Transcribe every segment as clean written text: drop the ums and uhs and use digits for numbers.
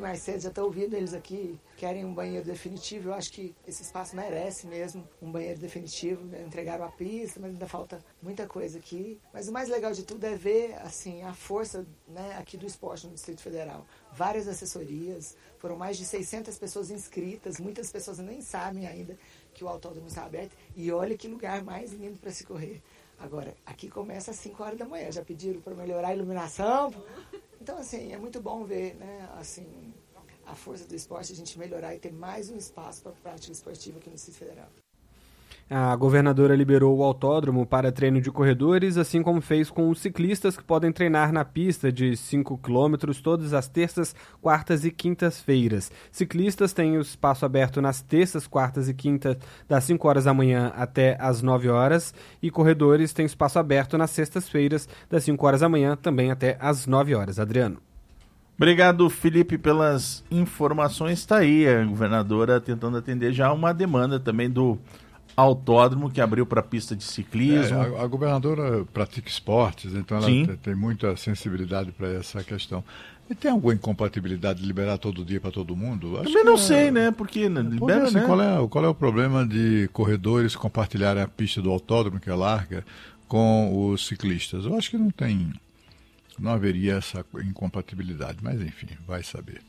mais cedo, já estou ouvindo eles aqui, querem um banheiro definitivo. Eu acho que esse espaço merece mesmo um banheiro definitivo. Entregaram a pista, mas ainda falta muita coisa aqui. Mas o mais legal de tudo é ver assim, a força, né, aqui do esporte no Distrito Federal. Várias assessorias, foram mais de 600 pessoas inscritas, muitas pessoas nem sabem ainda que o autódromo está aberto. E olha que lugar mais lindo para se correr. Agora, aqui começa às 5 horas da manhã, já pediram para melhorar a iluminação. Então, assim, é muito bom ver, né, assim, a força do esporte, a gente melhorar e ter mais um espaço para a prática esportiva aqui no Distrito Federal. A governadora liberou o autódromo para treino de corredores, assim como fez com os ciclistas que podem treinar na pista de 5 km todas as terças, quartas e quintas-feiras. Ciclistas têm o espaço aberto nas terças, quartas e quintas, das 5 horas da manhã até as 9 horas, e corredores têm espaço aberto nas sextas-feiras, das 5 horas da manhã também até as 9 horas. Adriano. Obrigado, Felipe, pelas informações. Está aí a governadora tentando atender já uma demanda também do autódromo que abriu para a pista de ciclismo. A governadora pratica esportes, então ela tem muita sensibilidade para essa questão. E tem alguma incompatibilidade de liberar todo dia para todo mundo? Acho também não sei, né? Porque libera, assim, né? Qual é o problema de corredores compartilharem a pista do autódromo, que é larga, com os ciclistas? Eu acho que não haveria essa incompatibilidade, mas enfim, vai saber.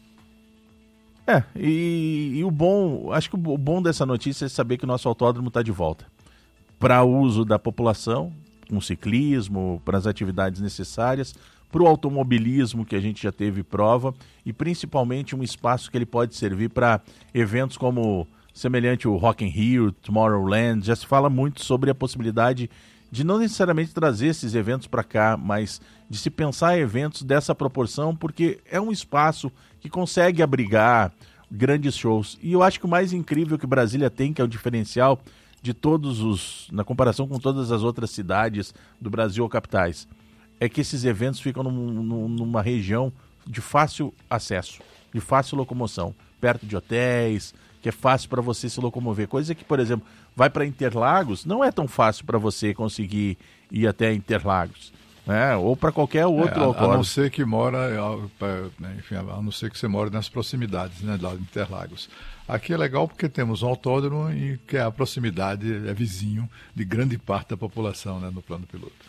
E o bom, acho que o bom dessa notícia é saber que o nosso autódromo está de volta para uso da população, com ciclismo, para as atividades necessárias, para o automobilismo, que a gente já teve prova, e principalmente um espaço que ele pode servir para eventos como semelhante o Rock in Rio, Tomorrowland. Já se fala muito sobre a possibilidade de não necessariamente trazer esses eventos para cá, mas de se pensar em eventos dessa proporção, porque é um espaço que consegue abrigar grandes shows. E eu acho que o mais incrível que Brasília tem, que é o diferencial de na comparação com todas as outras cidades do Brasil ou capitais, é que esses eventos ficam numa região de fácil acesso, de fácil locomoção, perto de hotéis, que é fácil para você se locomover. Coisa que, por exemplo, vai para Interlagos, não é tão fácil para você conseguir ir até Interlagos, né? Ou para qualquer outro autódromo. A não ser que a não ser que você mora nas proximidades, né, lá de Interlagos. Aqui é legal porque temos um autódromo e que a proximidade é vizinho de grande parte da população, né, no plano piloto.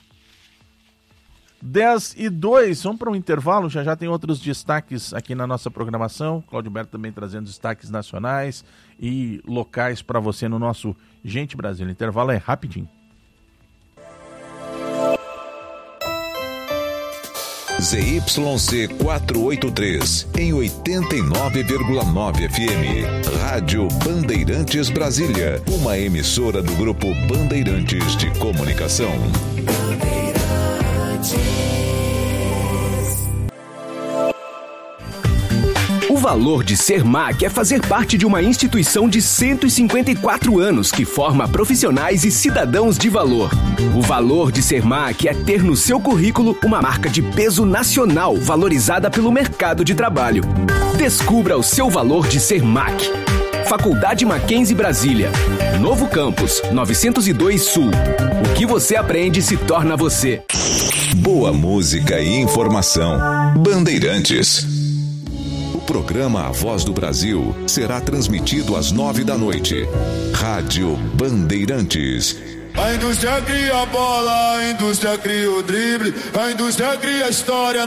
10:02, vamos para um intervalo, já tem outros destaques aqui na nossa programação. Cláudio Berto também trazendo destaques nacionais e locais para você no nosso Gente Brasil. O intervalo é rapidinho. ZYC 483, em 89,9 FM. Rádio Bandeirantes Brasília, uma emissora do Grupo Bandeirantes de Comunicação. O valor de ser MAC é fazer parte de uma instituição de 154 anos que forma profissionais e cidadãos de valor. O valor de ser MAC é ter no seu currículo uma marca de peso nacional valorizada pelo mercado de trabalho. Descubra o seu valor de ser MAC. Faculdade Mackenzie Brasília. Novo campus, 902 Sul. O que você aprende se torna você. Boa música e informação. Bandeirantes. O programa A Voz do Brasil será transmitido às 9 da noite. Rádio Bandeirantes. A indústria cria a bola, a indústria cria o drible, a indústria cria a história.